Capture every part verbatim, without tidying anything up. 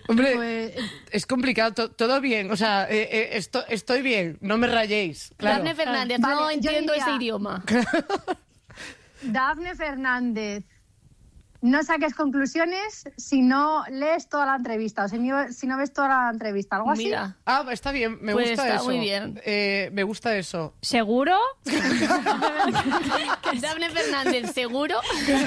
Hombre, Pues, es complicado, to- todo bien, o sea, eh, eh, esto, estoy bien, no me rayéis. Claro. Dafne Fernández, Vale, no yo entiendo diría- ese idioma. Dafne Fernández, no saques conclusiones si no lees toda la entrevista o si no, si no ves toda la entrevista, algo así. Mira, Ah, está bien, me Pues gusta está eso. muy bien. Eh, me gusta eso. ¿Seguro? Dafne Fernández, ¿seguro?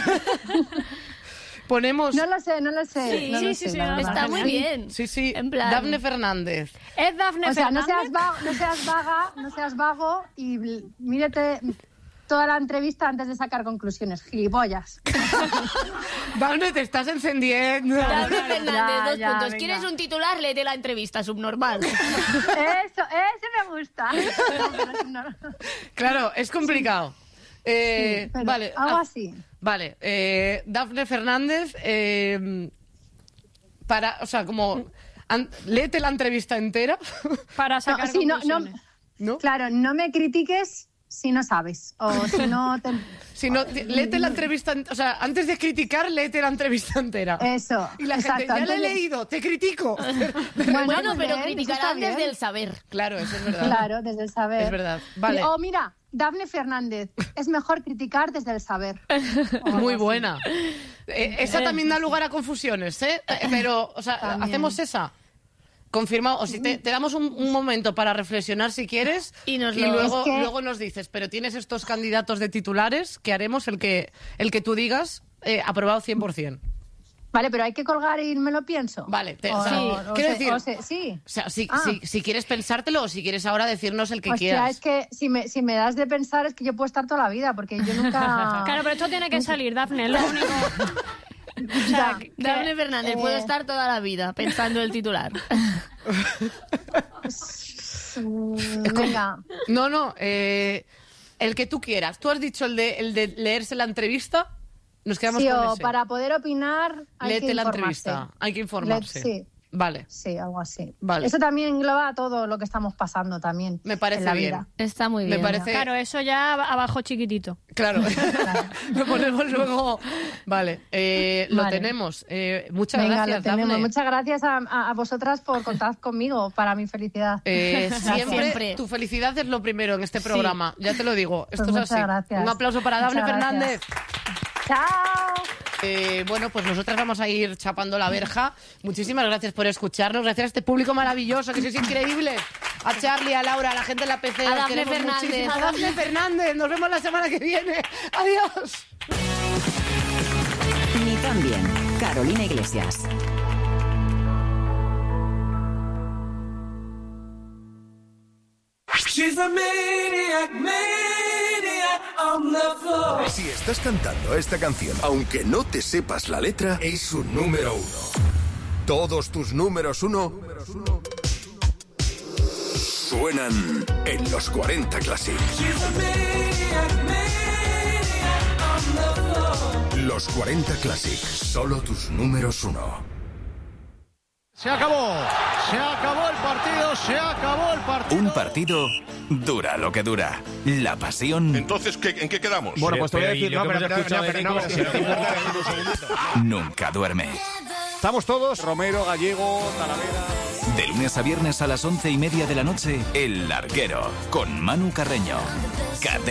Ponemos... No lo sé, no lo sé. Sí, no sí, lo sí, sé, sí, la no, verdad. Está muy bien. Sí, sí, En plan... Dafne Fernández. ¿Es Dafne O sea, no Fernández? seas, vago, no seas vaga, no seas vago y l- mírate toda la entrevista antes de sacar conclusiones, gilipollas. Dafne, te estás encendiendo. Dafne Fernández, Ya, dos ya, puntos. venga. ¿Quieres un titular? Léete la entrevista, subnormal. Eso, ese me gusta. No, pero no. Claro, es complicado. Eh, Sí, pero vale, algo ah, así. Vale, eh, Dafne Fernández, eh, para, o sea, como, an- léete la entrevista entera, Para sacar No, sí, no, no, conclusiones. ¿no? claro, no me critiques si no sabes o si no te... Si no, ti- léete la entrevista, ent- o sea, antes de criticar, léete la entrevista entera. Eso, Y la exacto, gente, ya la he antes de- leído, te critico. Bueno, Bueno, muy pero bien, criticarán eso está desde bien. el saber. Claro, eso es verdad. Claro, desde el saber. Es verdad, vale. O mira, Dafne Fernández, es mejor criticar desde el saber. O algo Muy así. buena. Eh, esa también da lugar a confusiones, ¿eh? Eh, Pero, o sea, También. hacemos esa. Confirmado. O si te, te damos un, un momento para reflexionar si quieres Y nos lo- luego, Es que- luego nos dices, pero tienes estos candidatos de titulares que haremos el que, el que tú digas eh, aprobado cien por ciento. Vale, pero hay que colgar y me lo pienso. Vale, te- o, o sea, o- o quiero se- decir- o se- sí. O sea, si, Ah. si, si quieres pensártelo o si quieres ahora decirnos el que Hostia, quieras. es que si me, si me das de pensar es que yo puedo estar toda la vida, porque yo nunca... Claro, pero esto tiene que salir, Dafne, es lo único. O sea, Ya. que- Dafne Fernández, eh, puedo estar toda la vida pensando el titular. Mm, Venga, No, no, eh, el que tú quieras. Tú has dicho el de, el de leerse la entrevista. Nos quedamos sí, con o ese. para poder opinar hay Léete que la informarse. entrevista. Hay que informarse. Le- sí. Vale. Sí, algo así. Vale. Eso también engloba todo lo que estamos pasando también. Me parece en la bien. vida. Está muy Me bien. parece- Claro, eso ya abajo chiquitito. Claro. Lo ponemos luego. Vale, eh, lo Vale. tenemos. Eh, muchas Venga, gracias, lo tenemos. Dafne. Muchas gracias a, a- a vosotras por contar conmigo para mi felicidad. Eh, siempre, Siempre. tu felicidad es lo primero en este programa. Ya te lo digo. Esto Pues es muchas así. gracias. Un aplauso para Dafne Muchas Fernández. ¡Chao! Eh, bueno, pues nosotras vamos a ir chapando la verja. Muchísimas gracias por escucharnos. Gracias a este público maravilloso, que sois increíbles. A Charlie, a Laura, a la gente de la P C. A os Dafne queremos Fernández. muchísimo. A Dafne Fernández. Nos vemos la semana que viene. Adiós. Ni tan bien. Carolina Iglesias. She's a maniac, maniac on the floor. Si estás cantando esta canción, aunque no te sepas la letra, es un número uno. Todos tus números uno suenan en los cuarenta Classic. She's a maniac, maniac on the floor. Los cuarenta Classic, solo tus números uno. Se acabó, se acabó el partido, se acabó el partido. Un partido dura lo que dura. La pasión Entonces, ¿qué, ¿en qué quedamos? Bueno, pues te voy a decir, Pero, no, ¿y lo pero, que hemos no, escuchado pero, de no, Nico? pero, Si no te importa, un segundito. nunca duerme. Estamos todos, Romero, Gallego, Talavera. De lunes a viernes a las once y media de la noche, El Larguero, con Manu Carreño.